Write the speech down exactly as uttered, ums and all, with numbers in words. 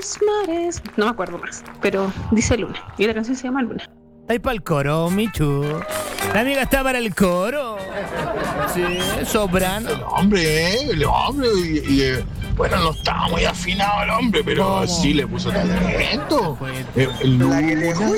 los mares. No me acuerdo más, pero dice Luna. Y la canción se llama Luna. Ahí para el coro, Michu. La amiga está para el coro. Sí, soprano. El hombre, ¿eh? El hombre. Y, y, eh, bueno, no estaba muy afinado el hombre, pero ¿Cómo? sí le puso talento. Eh, Luna,